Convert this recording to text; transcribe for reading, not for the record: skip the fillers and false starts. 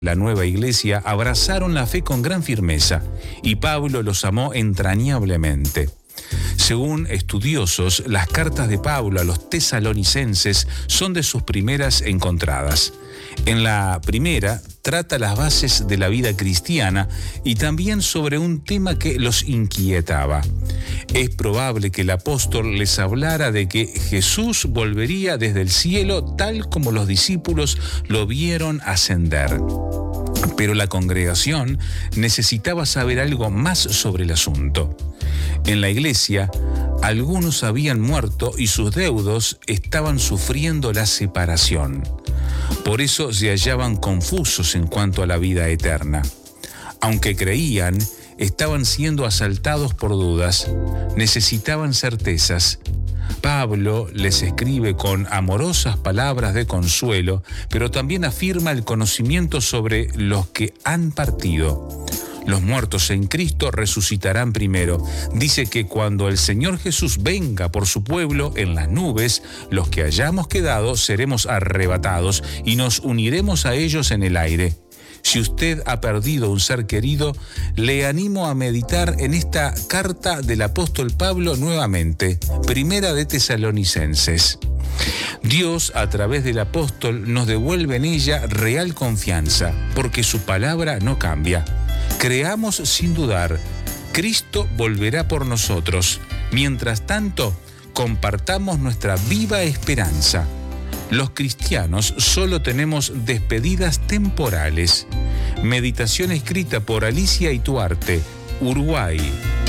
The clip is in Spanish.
La nueva iglesia abrazaron la fe con gran firmeza y Pablo los amó entrañablemente. Según estudiosos, las cartas de Pablo a los tesalonicenses son de sus primeras encontradas. En la primera trata las bases de la vida cristiana y también sobre un tema que los inquietaba. Es probable que el apóstol les hablara de que Jesús volvería desde el cielo tal como los discípulos lo vieron ascender. Pero la congregación necesitaba saber algo más sobre el asunto. En la iglesia, algunos habían muerto y sus deudos estaban sufriendo la separación. Por eso se hallaban confusos en cuanto a la vida eterna. Aunque creían, estaban siendo asaltados por dudas, necesitaban certezas. Pablo les escribe con amorosas palabras de consuelo, pero también afirma el conocimiento sobre los que han partido. Los muertos en Cristo resucitarán primero. Dice que cuando el Señor Jesús venga por su pueblo en las nubes, los que hayamos quedado seremos arrebatados y nos uniremos a ellos en el aire. Si usted ha perdido un ser querido, le animo a meditar en esta carta del apóstol Pablo nuevamente, primera de Tesalonicenses. Dios, a través del apóstol, nos devuelve en ella real confianza, porque su palabra no cambia. Creamos sin dudar, Cristo volverá por nosotros. Mientras tanto, compartamos nuestra viva esperanza. Los cristianos solo tenemos despedidas temporales. Meditación escrita por Alicia Ituarte, Uruguay.